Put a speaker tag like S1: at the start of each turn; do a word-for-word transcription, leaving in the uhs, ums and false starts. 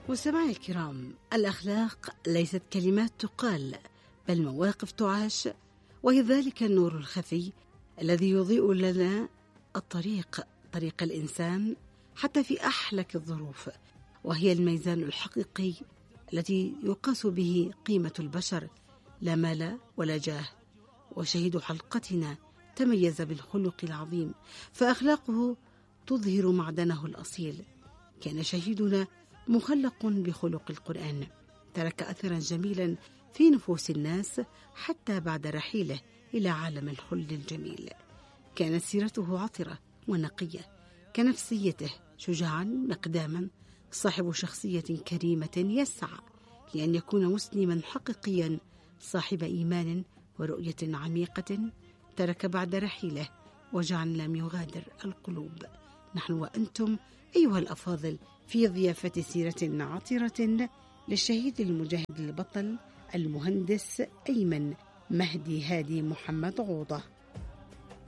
S1: مستمعي الكرام، الأخلاق ليست كلمات تقال بل مواقف تعاش، وهي ذلك النور الخفي الذي يضيء لنا الطريق طريق الإنسان حتى في أحلك الظروف، وهي الميزان الحقيقي الذي يقاس به قيمة البشر، لا مال ولا جاه. وشهيد حلقتنا تميز بالخلق العظيم، فأخلاقه تظهر معدنه الأصيل. كان شهيدنا مخلق بخلق القرآن، ترك أثرا جميلا في نفوس الناس حتى بعد رحيله إلى عالم الخلد الجميل. كانت سيرته عطرة ونقية كنفسيته، شجاعا مقداما، صاحب شخصية كريمة يسعى لأن يكون مسلما حقيقيا، صاحب إيمان ورؤية عميقة، ترك بعد رحيله وجعا لم يغادر القلوب. نحن وأنتم أيها الأفاضل في ضيافة سيرة عطرة للشهيد المجاهد البطل المهندس أيمن مهدي هادي محمد عوضة.